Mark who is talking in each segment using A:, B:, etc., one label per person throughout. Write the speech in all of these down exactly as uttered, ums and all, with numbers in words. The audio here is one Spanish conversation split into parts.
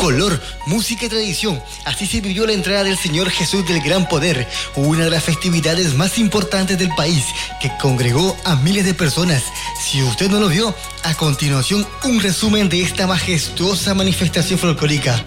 A: color, música y tradición. Así se vivió la entrada del Señor Jesús del Gran Poder, una de las festividades más importantes del país, que congregó a miles de personas. Si usted no lo vio, a continuación un resumen de esta majestuosa manifestación folclórica.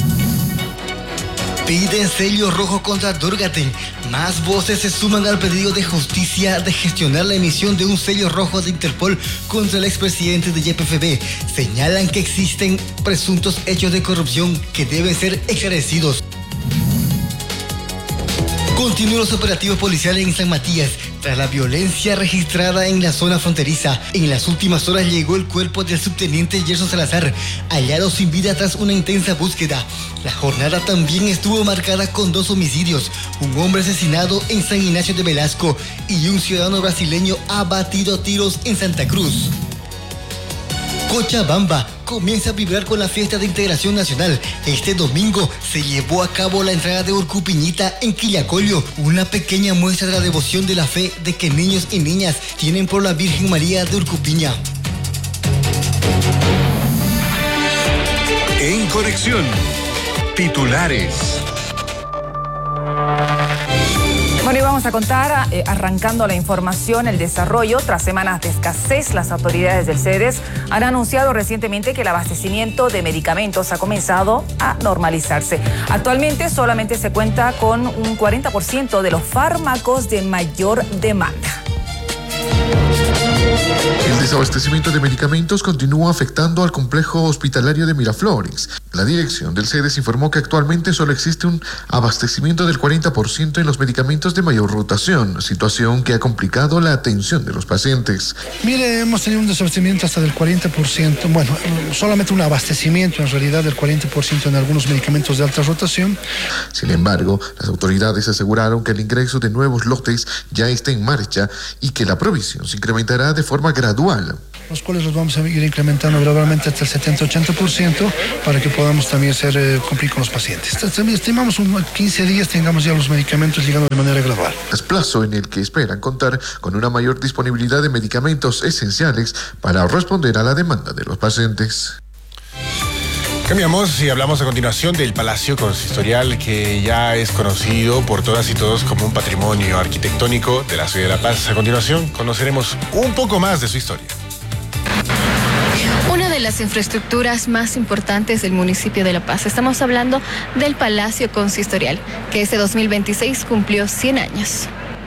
A: Piden sello rojo contra Dorgaten. Más voces se suman al pedido de justicia de gestionar la emisión de un sello rojo de Interpol contra el expresidente de Y P F B. Señalan que existen presuntos hechos de corrupción que deben ser esclarecidos. Continúan los operativos policiales en San Matías tras la violencia registrada en la zona fronteriza. En las últimas horas llegó el cuerpo del subteniente Gerson Salazar, hallado sin vida tras una intensa búsqueda. La jornada también estuvo marcada con dos homicidios, un hombre asesinado en San Ignacio de Velasco y un ciudadano brasileño abatido a tiros en Santa Cruz. Cochabamba comienza a vibrar con la fiesta de integración nacional. Este domingo se llevó a cabo la entrada de Urcupiñita en Quillacollo, una pequeña muestra de la devoción de la fe de que niños y niñas tienen por la Virgen María de Urcupiña.
B: En conexión, titulares.
C: Bueno, y vamos a contar, eh, arrancando la información, el desarrollo. Tras semanas de escasez, las autoridades del CEDES han anunciado recientemente que el abastecimiento de medicamentos ha comenzado a normalizarse. Actualmente solamente se cuenta con un cuarenta por ciento de los fármacos de mayor demanda.
D: El desabastecimiento de medicamentos continúa afectando al complejo hospitalario de Miraflores. La dirección del CEDES informó que actualmente solo existe un abastecimiento del cuarenta por ciento en los medicamentos de mayor rotación, situación que ha complicado la atención de los pacientes.
E: Mire, hemos tenido un desabastecimiento hasta del cuarenta por ciento, bueno, solamente un abastecimiento en realidad del cuarenta por ciento en algunos medicamentos de alta rotación.
D: Sin embargo, las autoridades aseguraron que el ingreso de nuevos lotes ya está en marcha y que la provisión se incrementará de forma gradual.
E: Los cuales los vamos a ir incrementando gradualmente hasta el setenta a ochenta por ciento para que podamos también ser, eh, cumplir con los pacientes. Estimamos unos quince días tengamos ya los medicamentos llegando de manera gradual.
D: Es plazo en el que esperan contar con una mayor disponibilidad de medicamentos esenciales para responder a la demanda de los pacientes.
F: Cambiamos y hablamos a continuación del Palacio Consistorial, que ya es conocido por todas y todos como un patrimonio arquitectónico de la ciudad de La Paz. A continuación conoceremos un poco más de su historia.
G: Una de las infraestructuras más importantes del municipio de La Paz. Estamos hablando del Palacio Consistorial, que este dos mil veintiséis cumplió cien años.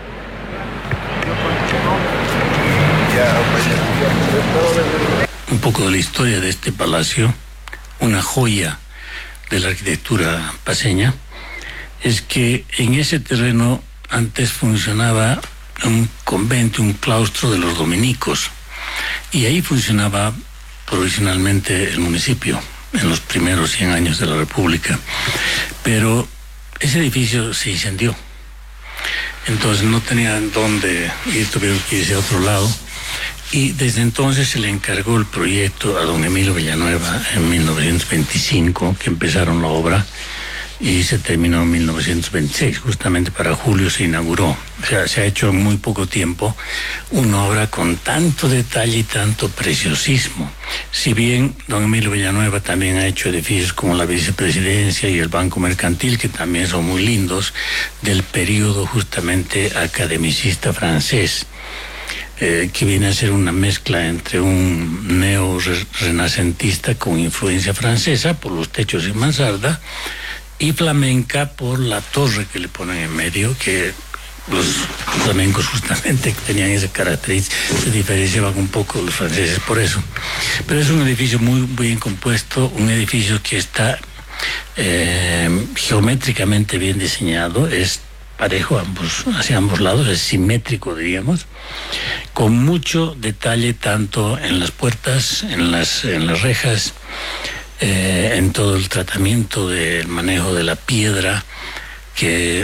H: Un poco de la historia de este palacio, una joya de la arquitectura paceña, es que en ese terreno antes funcionaba un convento, un claustro de los dominicos, y ahí funcionaba provisionalmente el municipio en los primeros cien años de la República. Pero ese edificio se incendió, entonces no tenían dónde ir, tuvieron que irse a otro lado, y desde entonces se le encargó el proyecto a don Emilio Villanueva en mil novecientos veinticinco, que empezaron la obra, y se terminó en mil novecientos veintiséis, justamente para julio se inauguró. O sea, se ha hecho en muy poco tiempo una obra con tanto detalle y tanto preciosismo. Si bien don Emilio Villanueva también ha hecho edificios como la Vicepresidencia y el Banco Mercantil, que también son muy lindos, del periodo justamente academicista francés, eh, que viene a ser una mezcla entre un neo-renacentista con influencia francesa por los techos y mansarda, y flamenca por la torre que le ponen en medio, que los flamencos justamente tenían esa característica, se diferenciaban un poco de los franceses por eso. Pero es un edificio muy bien compuesto, un edificio que está eh, geométricamente bien diseñado, es parejo ambos, hacia ambos lados, es simétrico, diríamos, con mucho detalle tanto en las puertas, en las, en las rejas, Eh, en todo el tratamiento del manejo de la piedra, que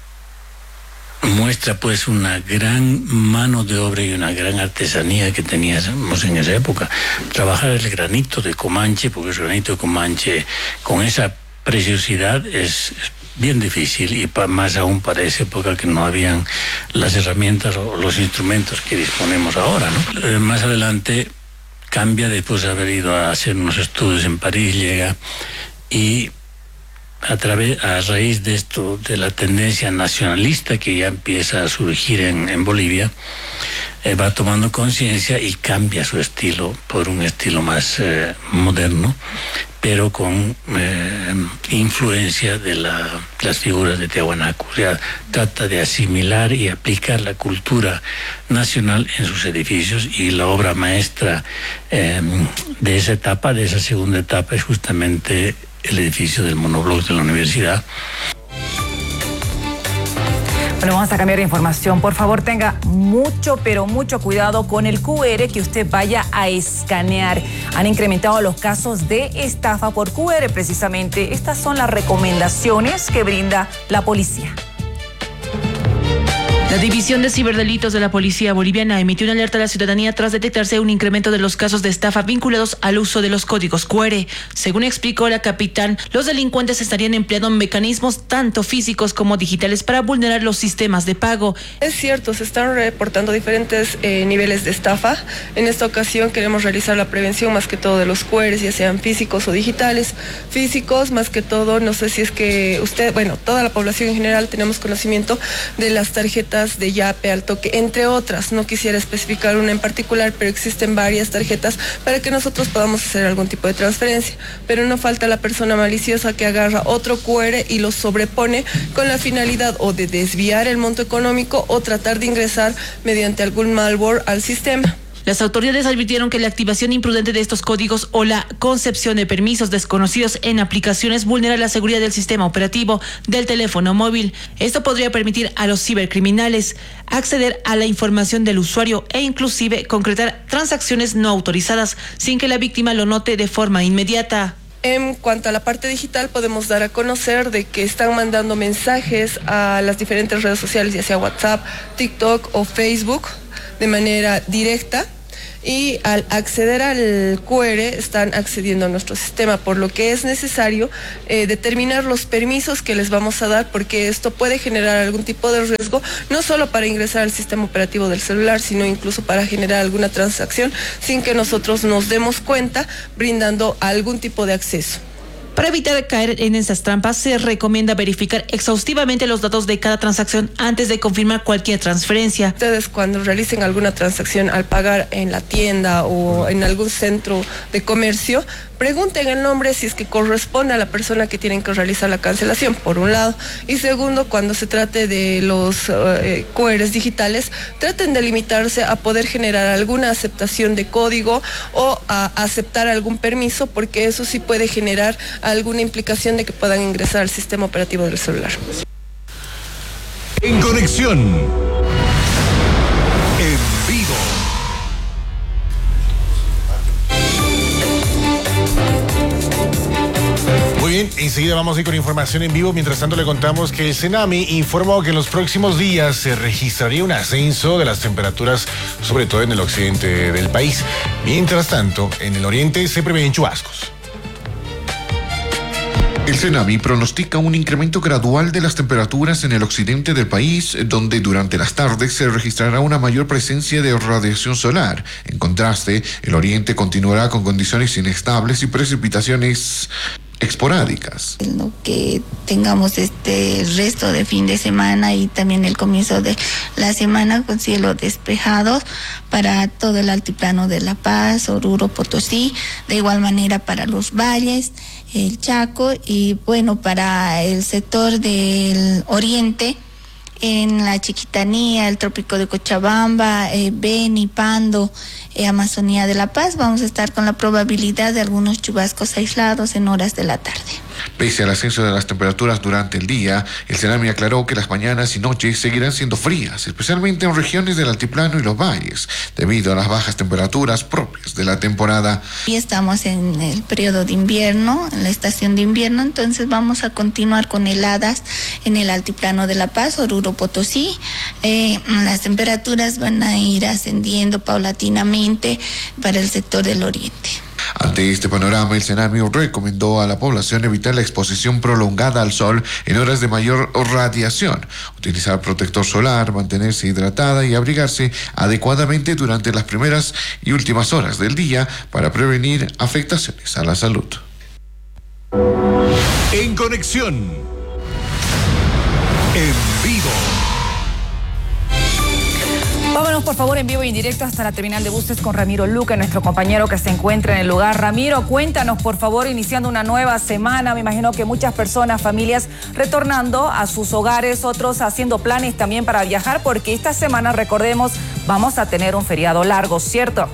H: muestra pues una gran mano de obra y una gran artesanía que teníamos en esa época. Trabajar el granito de Comanche, porque el granito de Comanche con esa preciosidad es, es bien difícil, y pa, más aún para esa época que no habían las herramientas o los instrumentos que disponemos ahora, ¿no? Eh, más adelante cambia, después de haber ido a hacer unos estudios en París, llega y a través, a raíz de esto, de la tendencia nacionalista que ya empieza a surgir en, en Bolivia, eh, va tomando conciencia y cambia su estilo por un estilo más eh, moderno, pero con eh, influencia de la, las figuras de Tiahuanaco. O sea, trata de asimilar y aplicar la cultura nacional en sus edificios, y la obra maestra eh, de esa etapa, de esa segunda etapa, es justamente el edificio del monobloc de la universidad.
C: Bueno, vamos a cambiar de información. Por favor, tenga mucho, pero mucho cuidado con el Q R que usted vaya a escanear. Han incrementado los casos de estafa por Q R, precisamente. Estas son las recomendaciones que brinda la policía.
I: La División de Ciberdelitos de la Policía Boliviana emitió una alerta a la ciudadanía tras detectarse un incremento de los casos de estafa vinculados al uso de los códigos Q R. Según explicó la capitán, los delincuentes estarían empleando mecanismos tanto físicos como digitales para vulnerar los sistemas de pago.
J: Es cierto, se están reportando diferentes eh, niveles de estafa. En esta ocasión queremos realizar la prevención más que todo de los Q Rs, ya sean físicos o digitales. Físicos, más que todo, no sé si es que usted, bueno, toda la población en general tenemos conocimiento de las tarjetas de Yape al toque, entre otras. No quisiera especificar una en particular, pero existen varias tarjetas para que nosotros podamos hacer algún tipo de transferencia. Pero no falta la persona maliciosa que agarra otro Q R y lo sobrepone con la finalidad o de desviar el monto económico o tratar de ingresar mediante algún malware al sistema.
I: Las autoridades advirtieron que la activación imprudente de estos códigos o la concepción de permisos desconocidos en aplicaciones vulnera la seguridad del sistema operativo del teléfono móvil. Esto podría permitir a los cibercriminales acceder a la información del usuario e inclusive concretar transacciones no autorizadas sin que la víctima lo note de forma inmediata.
J: En cuanto a la parte digital, podemos dar a conocer de que están mandando mensajes a las diferentes redes sociales, ya sea WhatsApp, TikTok o Facebook, de manera directa. Y al acceder al Q R están accediendo a nuestro sistema, por lo que es necesario eh, determinar los permisos que les vamos a dar, porque esto puede generar algún tipo de riesgo, no solo para ingresar al sistema operativo del celular, sino incluso para generar alguna transacción sin que nosotros nos demos cuenta, brindando algún tipo de acceso.
I: Para evitar caer en esas trampas, se recomienda verificar exhaustivamente los datos de cada transacción antes de confirmar cualquier transferencia.
J: Ustedes, cuando realicen alguna transacción al pagar en la tienda o en algún centro de comercio, pregunten el nombre si es que corresponde a la persona que tienen que realizar la cancelación, por un lado. Y segundo, cuando se trate de los uh, Q Rs digitales, traten de limitarse a poder generar alguna aceptación de código o a aceptar algún permiso, porque eso sí puede generar alguna implicación de que puedan ingresar al sistema operativo del celular.
B: En conexión, en vivo.
F: Muy bien, enseguida vamos a ir con información en vivo. Mientras tanto, le contamos que el Senami informó que en los próximos días se registraría un ascenso de las temperaturas, sobre todo en el occidente del país. Mientras tanto, en el oriente se prevén chubascos.
D: El Senami pronostica un incremento gradual de las temperaturas en el occidente del país, donde durante las tardes se registrará una mayor presencia de radiación solar. En contraste, el oriente continuará con condiciones inestables y precipitaciones esporádicas.
K: Lo que tengamos este resto de fin de semana y también el comienzo de la semana con cielos despejados para todo el altiplano de La Paz, Oruro, Potosí, de igual manera para los valles, el Chaco y bueno, para el sector del oriente, en la Chiquitanía, el trópico de Cochabamba, eh, Beni, Pando, eh, Amazonía de La Paz, vamos a estar con la probabilidad de algunos chubascos aislados en horas de la tarde.
D: Pese al ascenso de las temperaturas durante el día, el Senami aclaró que las mañanas y noches seguirán siendo frías, especialmente en regiones del altiplano y los valles, debido a las bajas temperaturas propias de la temporada.
K: Y estamos en el periodo de invierno, en la estación de invierno, entonces vamos a continuar con heladas en el altiplano de La Paz, Oruro, Potosí. Eh, las temperaturas van a ir ascendiendo paulatinamente para el sector del oriente.
D: Ante este panorama, el Senami recomendó a la población evitar la exposición prolongada al sol en horas de mayor radiación, utilizar protector solar, mantenerse hidratada y abrigarse adecuadamente durante las primeras y últimas horas del día para prevenir afectaciones a la salud.
B: En Conexión. En vivo.
C: Vámonos por favor en vivo y en directo hasta la terminal de buses con Ramiro Luque, nuestro compañero que se encuentra en el lugar. Ramiro, cuéntanos por favor, iniciando una nueva semana, me imagino que muchas personas, familias retornando a sus hogares, otros haciendo planes también para viajar, porque esta semana, recordemos, vamos a tener un feriado largo, ¿cierto?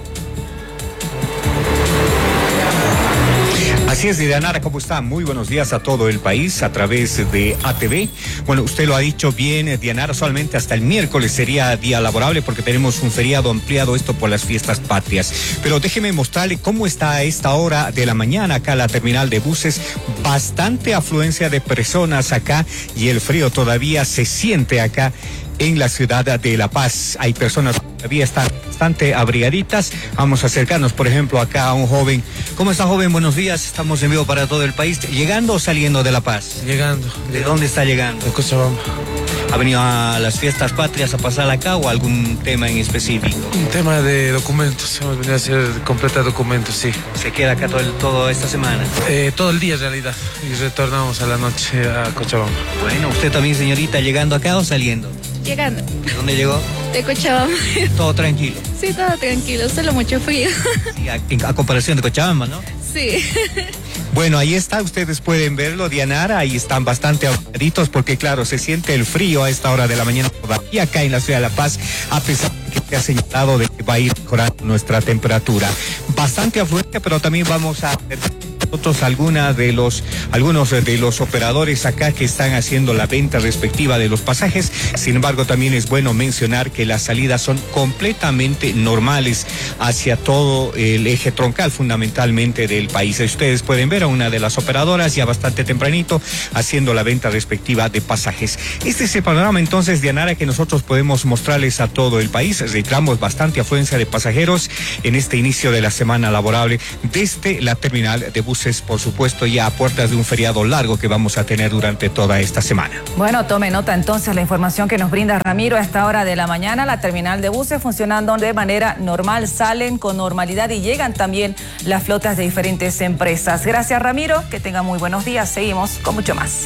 L: Así es, Dianara, ¿cómo está? Muy buenos días a todo el país a través de A T V. Bueno, usted lo ha dicho bien, Dianara, solamente hasta el miércoles sería día laborable porque tenemos un feriado ampliado, esto por las fiestas patrias. Pero déjeme mostrarle cómo está a esta hora de la mañana acá la terminal de buses. Bastante afluencia de personas acá y el frío todavía se siente acá en la ciudad de La Paz. Hay personas que todavía están bastante abrigaditas. Vamos a acercarnos, por ejemplo, acá a un joven. ¿Cómo está, joven? Buenos días. Estamos en vivo para todo el país. ¿Llegando o saliendo de La Paz?
M: Llegando.
L: ¿De dónde está llegando?
M: De Cochabamba.
L: ¿Ha venido a las fiestas patrias a pasar acá o algún tema en específico?
M: Un tema de documentos. Hemos venido a hacer completa documentos, sí.
L: ¿Se queda acá todo, el, todo esta semana?
M: Eh, todo el día, en realidad. Y retornamos a la noche a Cochabamba.
L: Bueno, ¿usted también, señorita, llegando acá o saliendo?
G: Llegando.
L: ¿De dónde llegó?
G: De Cochabamba.
L: ¿Todo tranquilo?
G: Sí, todo tranquilo, solo mucho frío.
L: Sí, a, a comparación de Cochabamba, ¿no?
G: Sí.
L: Bueno, ahí está, ustedes pueden verlo, Dianara, ahí están bastante abrigaditos porque claro, se siente el frío a esta hora de la mañana todavía acá en la ciudad de La Paz, a pesar de que se ha señalado de que va a ir mejorando nuestra temperatura. Bastante afluente, pero también vamos a ver nosotros alguna de los, algunos de los operadores acá que están haciendo la venta respectiva de los pasajes. Sin embargo, también es bueno mencionar que las salidas son completamente normales hacia todo el eje troncal, fundamentalmente del país. Ustedes pueden ver a una de las operadoras ya bastante tempranito haciendo la venta respectiva de pasajes. Este es el panorama entonces, Dianara, que nosotros podemos mostrarles a todo el país. Registramos bastante afluencia de pasajeros en este inicio de la semana laborable desde la terminal de buses, por supuesto, ya a puertas de un feriado largo que vamos a tener durante toda esta semana.
C: Bueno, tome nota entonces la información que nos brinda Ramiro a esta hora de la mañana. La terminal de buses funcionando de manera normal, salen con normalidad y llegan también las flotas de diferentes empresas. Gracias, Ramiro, que tenga muy buenos días. Seguimos con mucho más.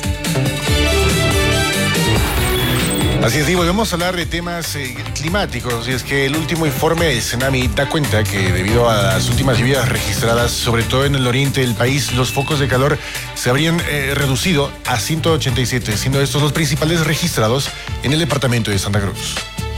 F: Así es, y volvemos a hablar de temas eh, climáticos, y es que el último informe del Senami da cuenta que debido a las últimas lluvias registradas, sobre todo en el oriente del país, los focos de calor se habrían eh, reducido a ciento ochenta y siete, siendo estos los principales registrados en el departamento de Santa Cruz.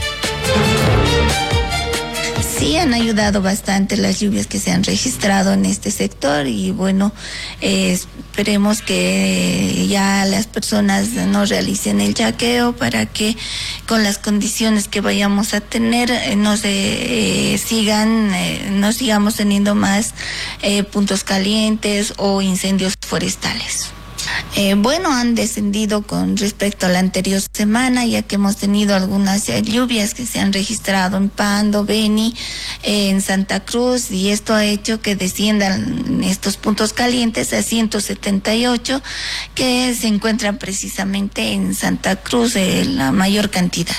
K: Sí, han ayudado bastante las lluvias que se han registrado en este sector y bueno, eh, esperemos que ya las personas no realicen el yaqueo para que con las condiciones que vayamos a tener eh, no se eh, sigan, eh, no sigamos teniendo más eh, puntos calientes o incendios forestales. Eh, bueno, han descendido con respecto a la anterior semana, ya que hemos tenido algunas eh, lluvias que se han registrado en Pando, Beni, eh, en Santa Cruz, y esto ha hecho que desciendan estos puntos calientes a ciento setenta y ocho, que se encuentran precisamente en Santa Cruz, eh, la mayor cantidad.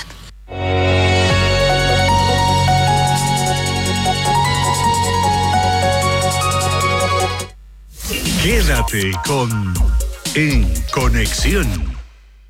B: Quédate con En Conexión.